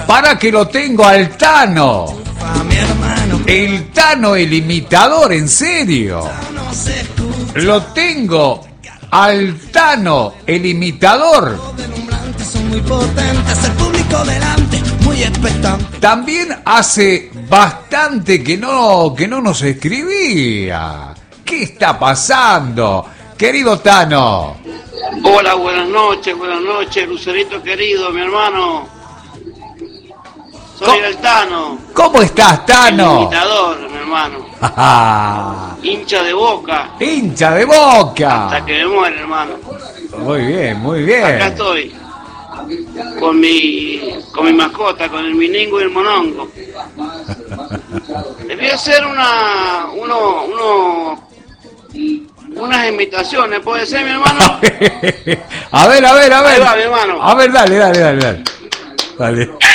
Para que lo tengo al Tano. El Tano, el imitador, en serio. Lo tengo al Tano, el imitador. También hace bastante que no nos escribía. ¿Qué está pasando, querido Tano? Hola, buenas noches, Lucerito querido, mi hermano. Soy el Tano. ¿Cómo estás, Tano? El imitador, mi hermano. Hincha de Boca. Hincha de Boca. Hasta que me muera, hermano. Muy bien, muy bien. Acá estoy. Con mi mascota, con el miningo y el monongo. Les voy a hacer unas imitaciones, ¿puede ser, mi hermano? A ver. Ahí va, mi hermano. A ver, dale. Dale.